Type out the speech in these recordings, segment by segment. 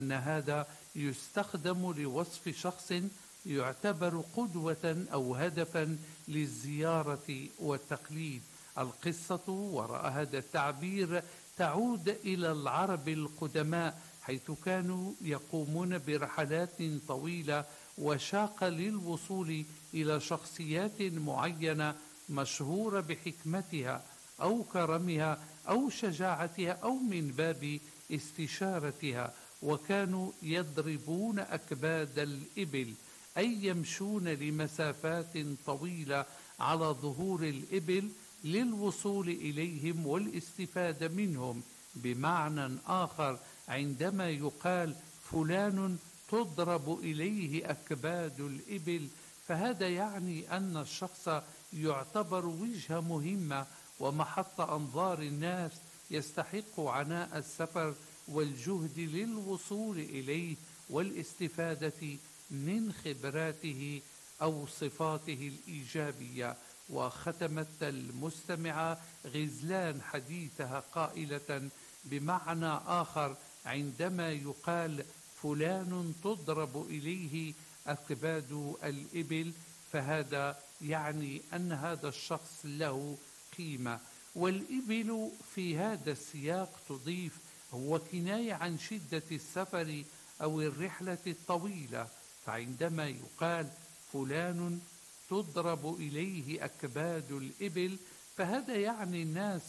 أن هذا يستخدم لوصف شخص يعتبر قدوة أو هدفا للزيارة والتقليد. القصة وراء هذا التعبير تعود إلى العرب القدماء، حيث كانوا يقومون برحلات طويلة وشاقة للوصول إلى شخصيات معينة مشهورة بحكمتها أو كرمها أو شجاعتها أو من باب استشارتها، وكانوا يضربون أكباد الإبل، أي يمشون لمسافات طويلة على ظهور الإبل للوصول إليهم والاستفادة منهم. بمعنى آخر، عندما يقال فلان تضرب إليه أكباد الإبل، فهذا يعني أن الشخص يعتبر وجهة مهمة ومحط أنظار الناس، يستحق عناء السفر والجهد للوصول إليه والاستفادة من خبراته أو صفاته الإيجابية. وختمت المستمعة غزلان حديثها قائلة بمعنى آخر: عندما يقال فلان تضرب إليه أكباد الإبل، فهذا يعني أن هذا الشخص له قيمة. والإبل في هذا السياق تضيف هو كناية عن شدة السفر أو الرحلة الطويلة، فعندما يقال فلان تضرب إليه أكباد الإبل، فهذا يعني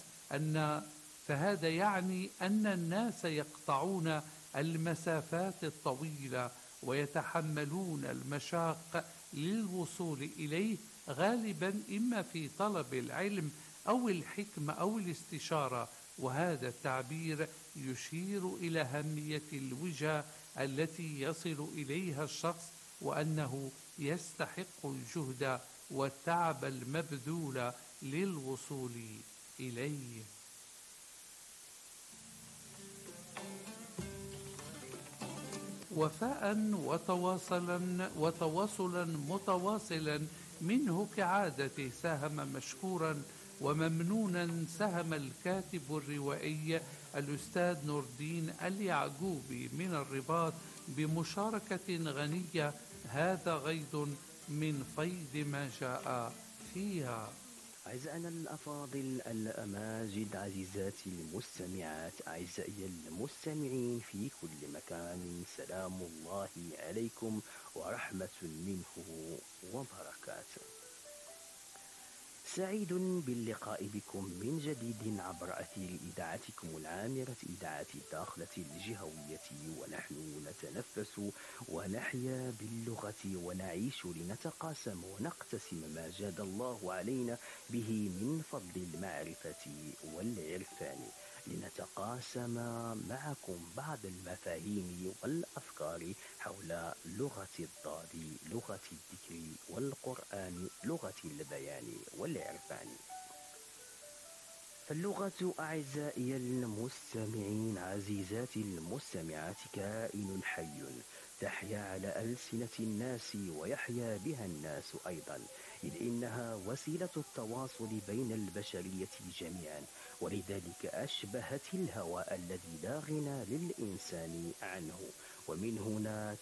أن الناس يقطعون المسافات الطويلة ويتحملون المشاق للوصول إليه، غالبا إما في طلب العلم أو الحكمة أو الاستشارة. وهذا التعبير يشير إلى أهمية الوجهة التي يصل إليها الشخص، وأنه يستحق الجهد والتعب المبذول للوصول إليه. وفاء وتواصلا متواصلا منه كعادته، ساهم مشكورا وممنونا سهم الكاتب الروائي الأستاذ نور الدين اليعقوبي من الرباط بمشاركة غنية، هذا غيض من فيض ما جاء فيها. أعزائنا الأفاضل الأماجد، عزيزاتي المستمعات، أعزائي المستمعين في كل مكان، سلام الله عليكم ورحمة منه وبركاته. سعيد باللقاء بكم من جديد عبر أثير إذاعتكم العامرة، إذاعة الداخلة الجهوية، ونحن نتنفس ونحيا باللغة ونعيش لنتقاسم ونقتسم ما جاد الله علينا به من فضل المعرفة والعرفان، لنتقاسم معكم بعض المفاهيم والأفكار حول لغة الضاد، لغة الذكر، والقرآن، لغة البيان والعرفان. فاللغة أعزائي المستمعين، عزيزاتي المستمعات، كائن حي تحيا على ألسنة الناس ويحيا بها الناس أيضا، إذ إنها وسيلة التواصل بين البشرية جميعا، ولذلك أشبهت الهواء الذي لا غنى للإنسان عنه. ومن هنا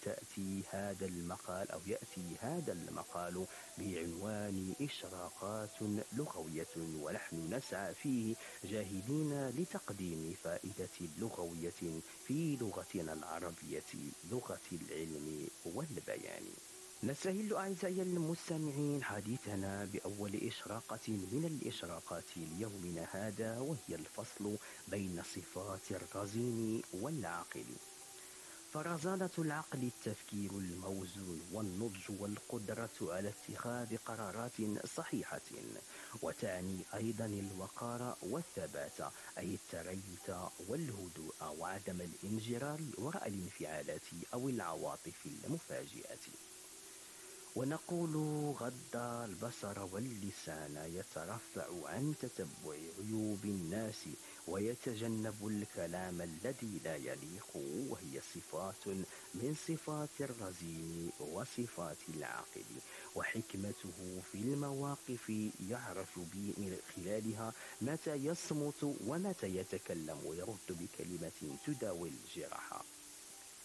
يأتي هذا المقال بعنوان إشراقات لغوية، ونحن نسعى فيه جاهدين لتقديم فائدة لغوية في لغتنا العربية، لغة العلم والبيان. نستهل أعزائي المستمعين حديثنا بأول إشراقة من الإشراقات ليومنا هذا، وهي الفصل بين صفات الرزين والعاقل. فرزانة العقل التفكير الموزون والنضج والقدرة على اتخاذ قرارات صحيحة، وتعني أيضا الوقار والثبات، أي التريث والهدوء وعدم الانجرار وراء الانفعالات أو العواطف المفاجئة. ونقول غض البصر واللسان يترفع عن تتبع عيوب الناس ويتجنب الكلام الذي لا يليق، وهي صفات من صفات الرزين وصفات العاقل. وحكمته في المواقف يعرف من خلالها متى يصمت ومتى يتكلم ويرد بكلمة تداوي الجرح.